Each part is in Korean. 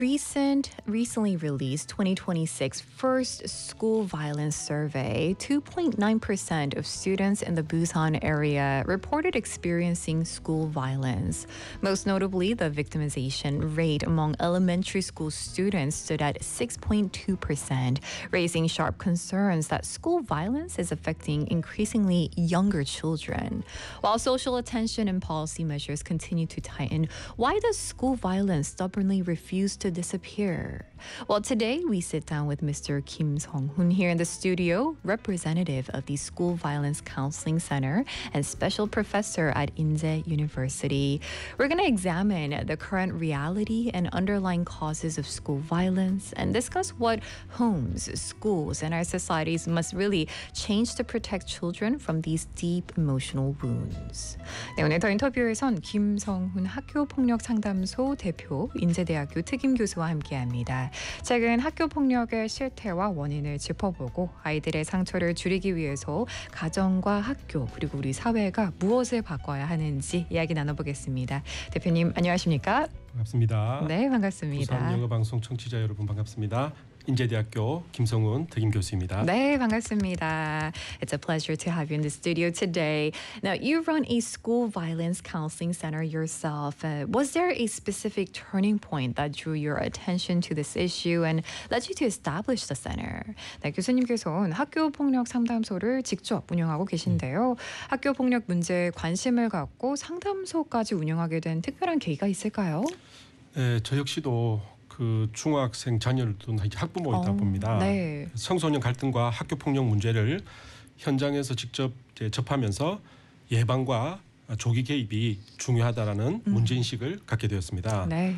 Recently released 2026 First School Violence Survey, 2.9% of students in the Busan area reported experiencing school violence. Most notably, the victimization rate among elementary school students stood at 6.2%, raising sharp concerns that school violence is affecting increasingly younger children. While social attention and policy measures continue to tighten, why does school violence stubbornly refuse to disappear? Well, today we sit down with Mr. Kim Sung-hoon here in the studio, representative of the School Violence Counseling Center and special professor at Inje University. We're going to examine the current reality and underlying causes of school violence and discuss what homes, schools, and our societies must really change to protect children from these deep emotional wounds. 네, 오늘 더 인터뷰에선 김성훈 학교폭력상담소 대표, 인제대학교 특임교수와 함께합니다. 최근 학교폭력의 실태와 원인을 짚어보고 아이들의 상처를 줄이기 위해서 가정과 학교 그리고 우리 사회가 무엇을 바꿔야 하는지 이야기 나눠보겠습니다. 대표님 안녕하십니까? 반갑습니다. 네, 반갑습니다. 부산 영어방송 청취자 여러분 반갑습니다. 인제대학교 김성훈 특임교수입니다. 네, 반갑습니다. It's a pleasure to have you in the studio today. Now, you run a school violence counseling center yourself. Was there a specific turning point that drew your attention to this issue and led you to establish the center? 네, 교수님께서는 학교 폭력 상담소를 직접 운영하고 계신데요. 학교 폭력 문제에 관심을 갖고 상담소까지 운영하게 된 특별한 계기가 있을까요? 네, 저 역시도 그 중학생 자녀를 둔 학부모이다 봅니다. 네. 청소년 갈등과 학교 폭력 문제를 현장에서 직접 접하면서 예방과 조기 개입이 중요하다라는 문제인식을 갖게 되었습니다. 네.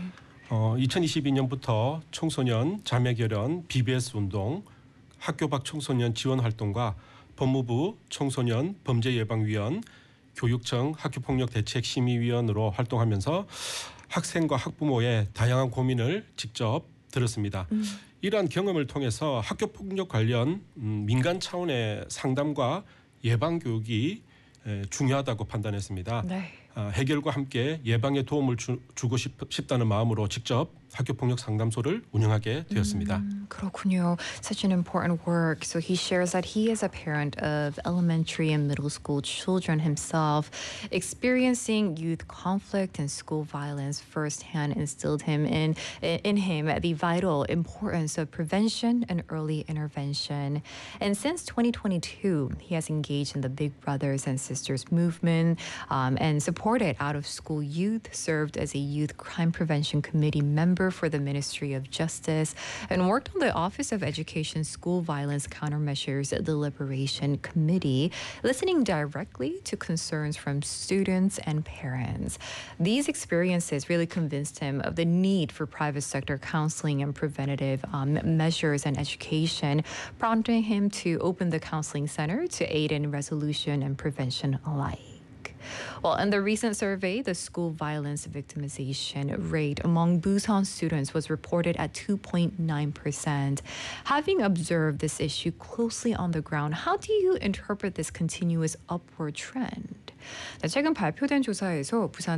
2022년부터 청소년 자매결연 BBS 운동, 학교 밖 청소년 지원 활동과 법무부 청소년 범죄예방위원, 교육청 학교폭력대책심의위원으로 활동하면서 학생과 학부모의 다양한 고민을 직접 들었습니다. 이러한 경험을 통해서 학교폭력 관련 민간 차원의 상담과 예방 교육이 중요하다고 판단했습니다. 네. 해결과 함께 예방에 도움을 주고 싶다는 마음으로 직접 학교폭력 상담소를 운영하게 되었습니다. 그렇군요. Such an important work. So he shares that he is a parent of elementary and middle school children himself. Experiencing youth conflict and school violence firsthand instilled him in him the vital importance of prevention and early intervention. And since 2022, he has engaged in the Big Brothers and Sisters movement and supported out-of-school youth, served as a youth crime prevention committee member for the Ministry of Justice, and worked on the Office of Education School Violence Countermeasures Deliberation Committee, listening directly to concerns from students and parents. These experiences really convinced him of the need for private sector counseling and preventative measures and education, prompting him to open the counseling center to aid in resolution and prevention alike. Well, in the recent survey, the school violence victimization rate among Busan students was reported at 2.9%. Having observed this issue closely on the ground, how do you interpret this continuous upward trend? 최근 발표된 조사에서 부산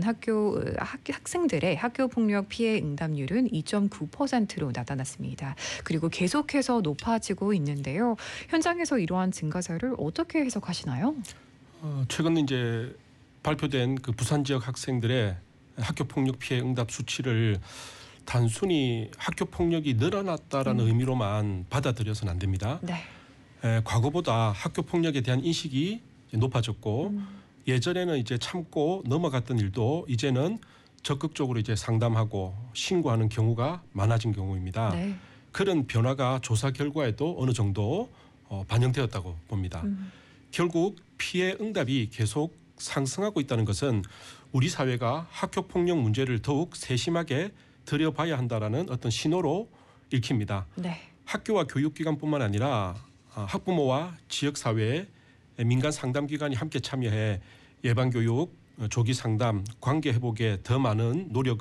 학생들의 학교 폭력 피해 응답률은 2.9%로 나타났습니다. 그리고 계속해서 높아지고 있는데요. 현장에서 이러한 증가세를 어떻게 해석하시나요? 최근 이제 발표된 그 부산 지역 학생들의 학교 폭력 피해 응답 수치를 단순히 학교 폭력이 늘어났다라는 의미로만 받아들여서는 안 됩니다. 네. 과거보다 학교 폭력에 대한 인식이 높아졌고 예전에는 이제 참고 넘어갔던 일도 이제는 적극적으로 이제 상담하고 신고하는 경우가 많아진 경우입니다. 네. 그런 변화가 조사 결과에도 어느 정도 반영되었다고 봅니다. 결국 피해 응답이 계속 상승하고 있다는 것은 우리 사회가 학교 폭력 문제를 더욱 세심하게 들여봐야 한다라는 어떤 신호로 읽힙니다. 네. 학교와 교육기관뿐만 아니라 학부모와 지역사회의 민간 상담기관이 함께 참여해 예방교육, 조기 상담, 관계 회복에 더 많은 노력을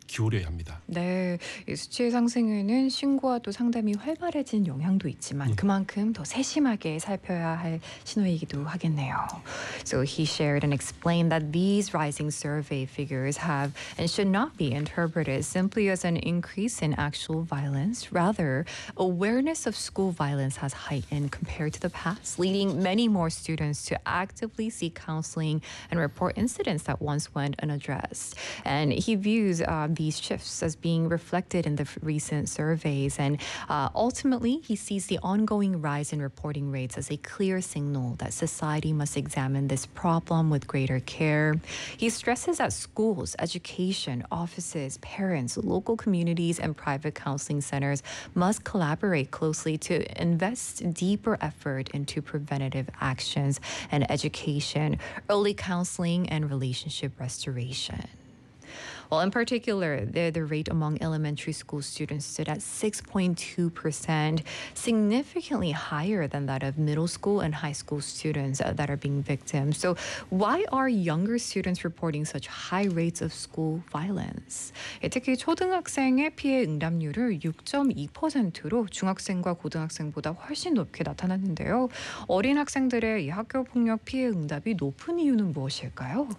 기울여야 합니다. 네, 이 수치의 상승에는 신고와 또 상담이 활발해진 영향도 있지만 그만큼 더 세심하게 살펴야 할 신호이기도 하겠네요. So he shared and explained that these rising survey figures have and should not be interpreted simply as an increase in actual violence. Rather, awareness of school violence has heightened compared to the past, leading many more students to actively seek counseling and report incidents that once went unaddressed. And he views these shifts as being reflected in the recent surveys. And ultimately, he sees the ongoing rise in reporting rates as a clear signal that society must examine this problem with greater care. He stresses that schools, education, offices, parents, local communities, and private counseling centers must collaborate closely to invest deeper effort into preventative actions and education, early counseling, and relationship restoration. Well, in particular, the rate among elementary school students stood at 6.2%, significantly higher than that of middle school and high school students that are being victims. So why are younger students reporting such high rates of school violence? 특히 초등학생의 피해 응답률을 6.2%로 중학생과 고등학생보다 훨씬 높게 나타났는데요. 어린 학생들의 이 학교 폭력 피해 응답이 높은 이유는 무엇일까요?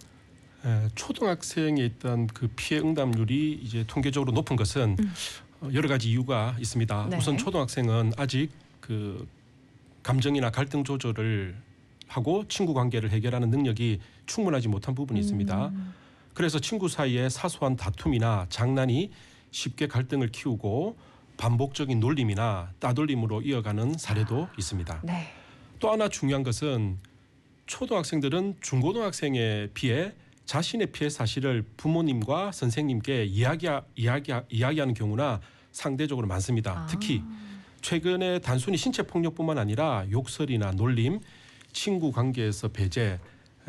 초등학생에 있던 그 피해 응답률이 이제 통계적으로 높은 것은 여러 가지 이유가 있습니다. 네. 우선 초등학생은 아직 그 감정이나 갈등 조절을 하고 친구 관계를 해결하는 능력이 충분하지 못한 부분이 있습니다. 그래서 친구 사이에 사소한 다툼이나 장난이 쉽게 갈등을 키우고 반복적인 놀림이나 따돌림으로 이어가는 사례도 있습니다. 네. 또 하나 중요한 것은 초등학생들은 중고등학생에 비해 자신의 피해 사실을 부모님과 선생님께 이야기하는 경우나 상대적으로 많습니다. 특히 최근에 단순히 신체 폭력뿐만 아니라 욕설이나 놀림, 친구 관계에서 배제,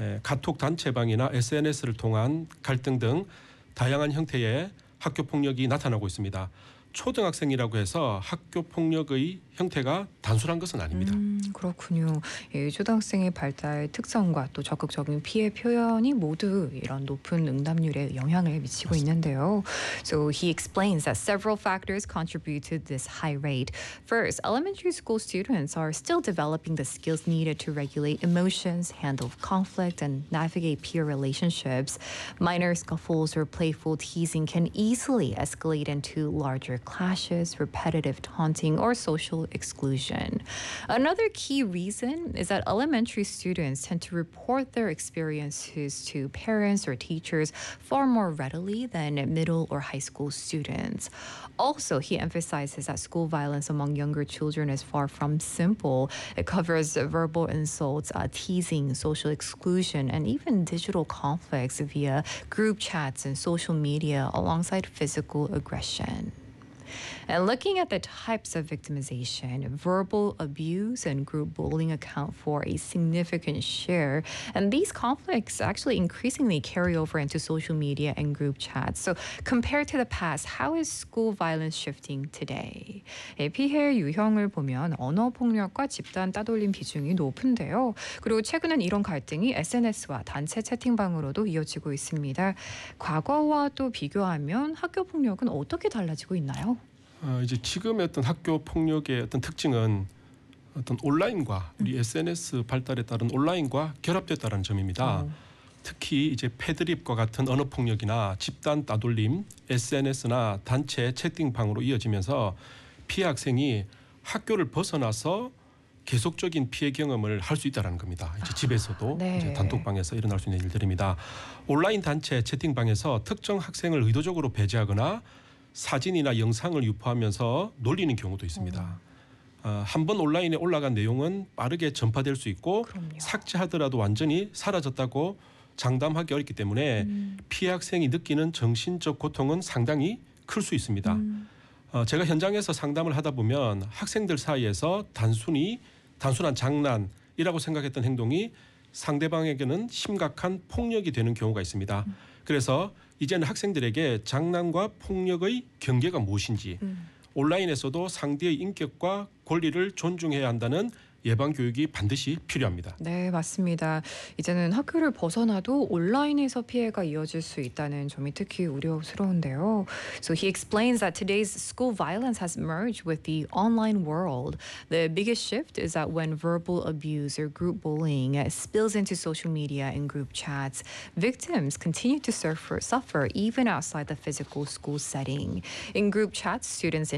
카톡 단체방이나 SNS를 통한 갈등 등 다양한 형태의 학교 폭력이 나타나고 있습니다. 초등학생이라고 해서 학교 폭력의 형태가 단순한 것은 아닙니다. 그렇군요. 예, 초등학생의 발달 특성과 또 적극적인 피해 표현이 모두 이런 높은 응답률에 영향을 미치고 있는데요. So he explains that several factors contribute to this high rate. First, elementary school students are still developing the skills needed to regulate emotions, handle conflict, and navigate peer relationships. Minor scuffles or playful teasing can easily escalate into larger clashes, repetitive taunting, or social exclusion. Another key reason is that elementary students tend to report their experiences to parents or teachers far more readily than middle or high school students. Also, he emphasizes that school violence among younger children is far from simple. It covers verbal insults, teasing, social exclusion, and even digital conflicts via group chats and social media alongside physical aggression. And looking at the types of victimization, verbal abuse and group bullying account for a significant share. And these conflicts actually increasingly carry over into social media and group chats. So compared to the past, how is school violence shifting today? 피해 유형을 보면 언어 폭력과 집단 따돌림 비중이 높은데요. 그리고 최근엔 이런 갈등이 SNS와 단체 채팅방으로도 이어지고 있습니다. 과거와 또 비교하면 학교 폭력은 어떻게 달라지고 있나요? 이제 지금의 어떤 학교 폭력의 어떤 특징은 어떤 온라인과 우리 SNS 발달에 따른 온라인과 결합됐다는 점입니다. 특히 이제 패드립과 같은 언어 폭력이나 집단 따돌림, SNS나 단체 채팅방으로 이어지면서 피해 학생이 학교를 벗어나서 계속적인 피해 경험을 할 수 있다는 겁니다. 이제 집에서도 네. 이제 단톡방에서 일어날 수 있는 일들입니다. 온라인 단체 채팅방에서 특정 학생을 의도적으로 배제하거나 사진이나 영상을 유포하면서 놀리는 경우도 있습니다. 한 번 온라인에 올라간 내용은 빠르게 전파될 수 있고 그럼요. 삭제하더라도 완전히 사라졌다고 장담하기 어렵기 때문에 피해 학생이 느끼는 정신적 고통은 상당히 클 수 있습니다. 제가 현장에서 상담을 하다 보면 학생들 사이에서 단순한 장난이라고 생각했던 행동이 상대방에게는 심각한 폭력이 되는 경우가 있습니다. 그래서 이제는 학생들에게 장난과 폭력의 경계가 무엇인지 온라인에서도 상대의 인격과 권리를 존중해야 한다는 예방 교육이 반드시 필요합니다. 네, 맞습니다. 이제는 학교를 벗어나도 온라인에서 피해가 이어질 수 있다는 점이 특히 우려스러운데요. So he explains that today's school violence has merged with the online world. The biggest shift is that when verbal abuse or group bullying spills into social media and group chats, victims continue to suffer even outside the physical school setting. In group chats, students